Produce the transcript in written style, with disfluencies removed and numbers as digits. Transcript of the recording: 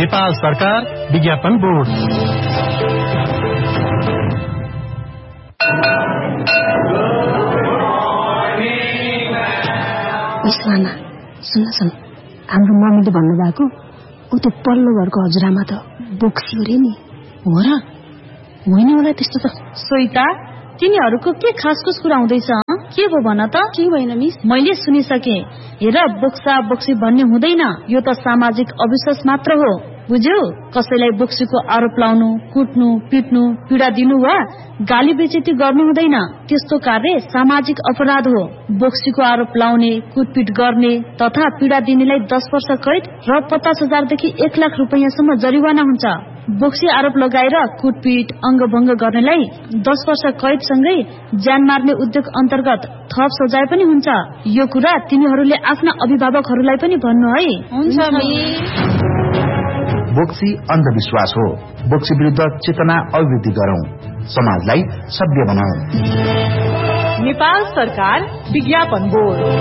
नेपाल सरकार विज्ञापन बोर्ड। मामा सुन्न हाम्रो मम्मीले भन्नुभएको ऊ त्यो पल्लो घरको हजुरआमा त बोक्सी हो रे नि। हो र? होइन होला त्यस्तो त। सोइता तिनीहरूको के खासखुस कुरा हुँदैछ? के भो भन त? के भएन मिस? मैले सुनिसके। हेर बोक्सा बोक्सी भन्ने हुँदैन, यो त सामाजिक अविश्वास मात्र हो, बुझ्यौ? कसैलाई बोक्सीको आरोप लाउनु, कुट्नु, पिट्नु, पीडा दिनु वा गाली बेइज्जती गर्नु हुँदैन। त्यस्तो कार्य सामाजिक अपराध हो। बोक्सीको आरोप लाउने, कुटपिट गर्ने तथा पीडा दिनेलाई 10 वर्ष कैद र 50,000 देखि 1 लाख रुपैयाँसम्म जरिवाना हुन्छ। बोक्सी आरोप लगाएर कुटपिट अङ्गभङ्ग गर्नेलाई 10 वर्ष कैद सँगै ज्यान मार्ने उद्योग अन्तर्गत थप सजाय पनि हुन्छ। यो कुरा तिनीहरूले आफ्ना अभिभावकहरूलाई पनि भन्नु है। हुन्छ बोक्सी अन्धविश्वास हो। बोक्सी विरुद्ध चेतना अभिवृद्धि गरौं, समाजलाई सभ्य बनाऊ। नेपाल सरकार विज्ञापन बोर्ड।